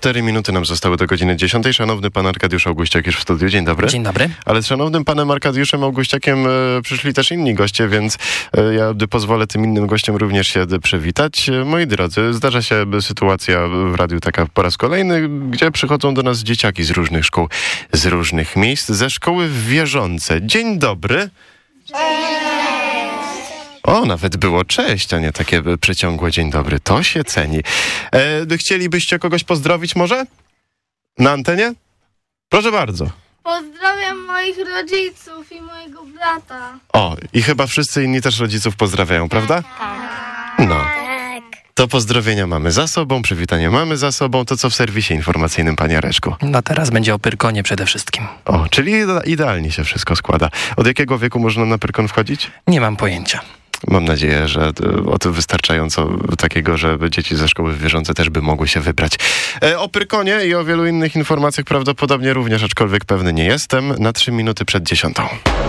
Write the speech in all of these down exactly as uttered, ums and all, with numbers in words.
Cztery minuty nam zostały do godziny dziesiątej. Szanowny pan Arkadiusz Augustiak już w studiu. Dzień dobry. Dzień dobry. Ale z szanownym panem Arkadiuszem Augustiakiem e, przyszli też inni goście, więc e, ja pozwolę tym innym gościom również się przywitać. E, moi drodzy, zdarza się sytuacja w radiu taka po raz kolejny, gdzie przychodzą do nas dzieciaki z różnych szkół, z różnych miejsc, ze szkoły w Wierzące. Dzień dobry. O, nawet było cześć, a nie takie przeciągłe dzień dobry. To się ceni. E, chcielibyście kogoś pozdrowić może? Na antenie? Proszę bardzo. Pozdrawiam moich rodziców i mojego brata. O, i chyba wszyscy inni też rodziców pozdrawiają, prawda? Tak. No. To pozdrowienia mamy za sobą, przywitanie mamy za sobą. To co w serwisie informacyjnym, panie Areczku? No teraz będzie o Pyrkonie przede wszystkim. O, czyli idealnie się wszystko składa. Od jakiego wieku można na Pyrkon wchodzić? Nie mam pojęcia. Mam nadzieję, że o to wystarczająco takiego, żeby dzieci ze szkoły w Wierzące też by mogły się wybrać. E, o Pyrkonie i o wielu innych informacjach prawdopodobnie również, aczkolwiek pewny nie jestem, na trzy minuty przed dziesiątą.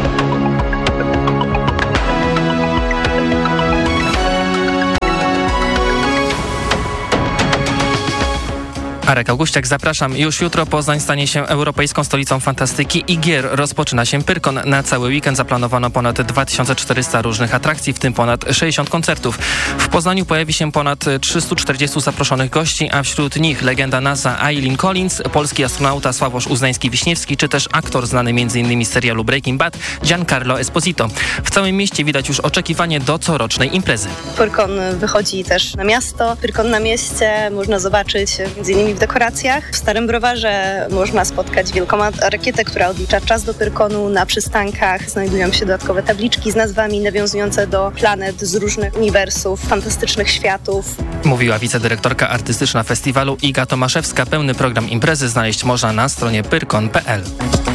Arek Augustiak, zapraszam. Już jutro Poznań stanie się europejską stolicą fantastyki i gier. Rozpoczyna się Pyrkon. Na cały weekend zaplanowano ponad dwa tysiące czterysta różnych atrakcji, w tym ponad sześćdziesiąt koncertów. W Poznaniu pojawi się ponad trzystu czterdziestu zaproszonych gości, a wśród nich legenda NASA Eileen Collins, polski astronauta Sławosz Uznański-Wiśniewski, czy też aktor znany m.in. z serialu Breaking Bad Giancarlo Esposito. W całym mieście widać już oczekiwanie do corocznej imprezy. Pyrkon wychodzi też na miasto. Pyrkon na mieście można zobaczyć m.in. w dekoracjach. W Starym Browarze można spotkać wielką rakietę, która odlicza czas do Pyrkonu. Na przystankach znajdują się dodatkowe tabliczki z nazwami nawiązujące do planet z różnych uniwersów, fantastycznych światów. Mówiła wicedyrektorka artystyczna festiwalu Iga Tomaszewska. Pełny program imprezy znaleźć można na stronie pyrkon kropka p l.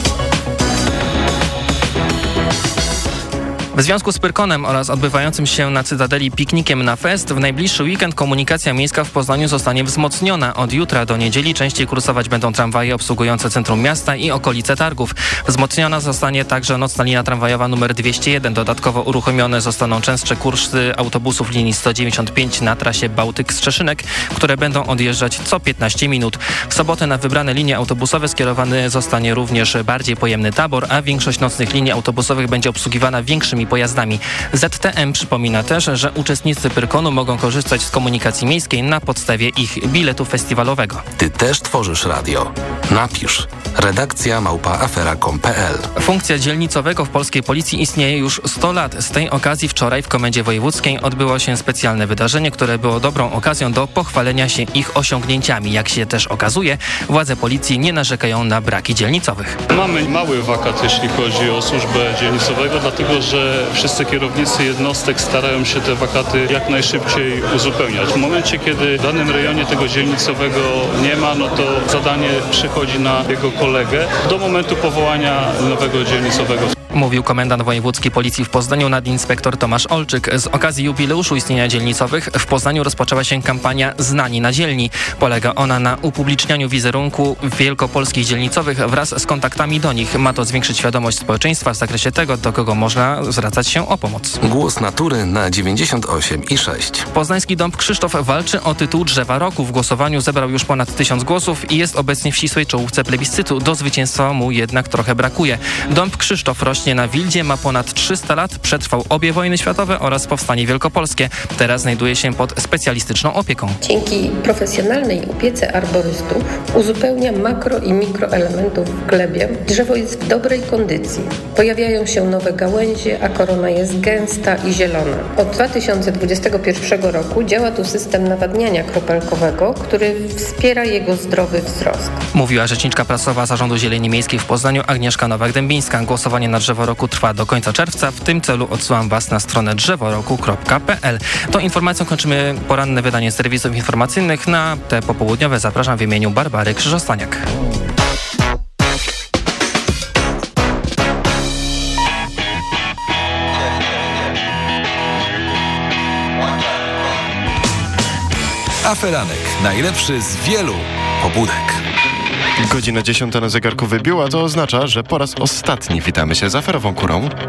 W związku z Pyrkonem oraz odbywającym się na Cytadeli piknikiem na fest, w najbliższy weekend komunikacja miejska w Poznaniu zostanie wzmocniona. Od jutra do niedzieli częściej kursować będą tramwaje obsługujące centrum miasta i okolice targów. Wzmocniona zostanie także nocna linia tramwajowa numer dwieście jeden. Dodatkowo uruchomione zostaną częstsze kursy autobusów linii sto dziewięćdziesiąt pięć na trasie Bałtyk-Strzeszynek, które będą odjeżdżać co piętnaście minut. W sobotę na wybrane linie autobusowe skierowany zostanie również bardziej pojemny tabor, a większość nocnych linii autobusowych będzie obsługiwana większymi pojazdami. Z T M przypomina też, że uczestnicy Pyrkonu mogą korzystać z komunikacji miejskiej na podstawie ich biletu festiwalowego. Ty też tworzysz radio. Napisz redakcja małpa afera kropka com kropka p l. Funkcja dzielnicowego w polskiej policji istnieje już sto lat. Z tej okazji wczoraj w Komendzie Wojewódzkiej odbyło się specjalne wydarzenie, które było dobrą okazją do pochwalenia się ich osiągnięciami. Jak się też okazuje, władze policji nie narzekają na braki dzielnicowych. Mamy mały wakat, jeśli chodzi o służbę dzielnicowego, dlatego że wszyscy kierownicy jednostek starają się te wakaty jak najszybciej uzupełniać. W momencie, kiedy w danym rejonie tego dzielnicowego nie ma, no to zadanie przychodzi na jego kolegę do momentu powołania nowego dzielnicowego. Mówił komendant wojewódzki policji w Poznaniu nadinspektor Tomasz Olczyk. Z okazji jubileuszu istnienia dzielnicowych w Poznaniu rozpoczęła się kampania Znani na dzielni. Polega ona na upublicznianiu wizerunku wielkopolskich dzielnicowych wraz z kontaktami do nich. Ma to zwiększyć świadomość społeczeństwa w zakresie tego, do kogo można zwracać się o pomoc. Głos natury na dziewięćdziesiąt osiem i sześć. Poznański Dąb Krzysztof walczy o tytuł Drzewa Roku. W głosowaniu zebrał już ponad tysiąc głosów i jest obecnie w ścisłej czołówce plebiscytu. Do zwycięstwa mu jednak trochę brakuje. Dąb Krzysztof rośnie na Wildzie, ma ponad trzysta lat, przetrwał obie wojny światowe oraz powstanie wielkopolskie. Teraz znajduje się pod specjalistyczną opieką. Dzięki profesjonalnej opiece arborystów uzupełnia makro i mikroelementów w glebie. Drzewo jest w dobrej kondycji. Pojawiają się nowe gałęzie, a korona jest gęsta i zielona. Od dwa tysiące dwudziestego pierwszego roku działa tu system nawadniania kropelkowego, który wspiera jego zdrowy wzrost. Mówiła rzeczniczka prasowa Zarządu Zieleni Miejskiej w Poznaniu Agnieszka Nowak-Dębińska. Głosowanie na Drzewo Roku trwa do końca czerwca. W tym celu odsyłam Was na stronę drzeworoku kropka p l. Tą informacją kończymy poranne wydanie serwisów informacyjnych. Na te popołudniowe zapraszam w imieniu Barbary Krzyżostaniak. Aferanek. Najlepszy z wielu pobudek. Godzina dziesiąta na zegarku wybiła, to oznacza, że po raz ostatni witamy się z aferową kurą.